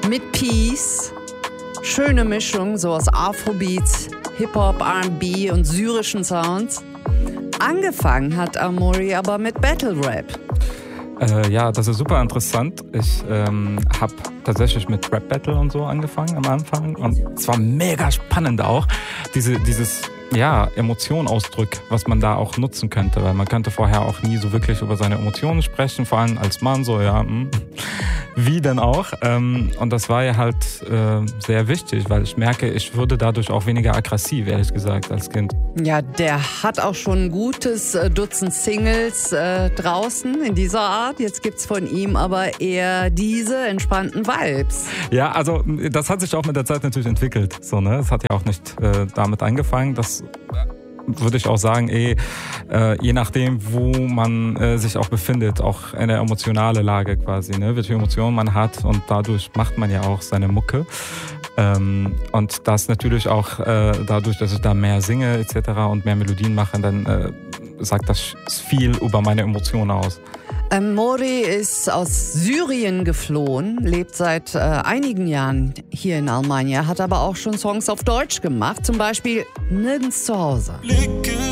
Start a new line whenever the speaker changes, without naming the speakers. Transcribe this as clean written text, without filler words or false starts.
mit Peace. Schöne Mischung, so aus Afrobeats, Hip-Hop, R&B und syrischen Sounds. Angefangen hat Amori aber mit Battle Rap.
Ja, das ist super interessant. Ich habe tatsächlich mit Rap Battle und so angefangen am Anfang und es war mega spannend auch, dieses Emotion ausdrücken, was man da auch nutzen könnte, weil man könnte vorher auch nie so wirklich über seine Emotionen sprechen, vor allem als Mann so, wie denn auch? Und das war ja halt sehr wichtig, weil ich merke, ich würde dadurch auch weniger aggressiv, ehrlich gesagt, als Kind.
Ja, der hat auch schon ein gutes Dutzend Singles draußen in dieser Art. Jetzt gibt's von ihm aber eher diese entspannten Vibes.
Ja, also das hat sich auch mit der Zeit natürlich entwickelt. So, ne? Es hat ja auch nicht damit angefangen, dass würde ich auch sagen, je nachdem, wo man sich auch befindet, auch eine emotionale Lage quasi, ne? Welche Emotionen man hat und dadurch macht man ja auch seine Mucke. Und das natürlich auch dadurch, dass ich da mehr singe etc. und mehr Melodien mache, dann sagt das viel über meine Emotionen aus.
Amori ist aus Syrien geflohen, lebt seit einigen Jahren hier in Almania, hat aber auch schon Songs auf Deutsch gemacht, zum Beispiel Nirgends zu Hause.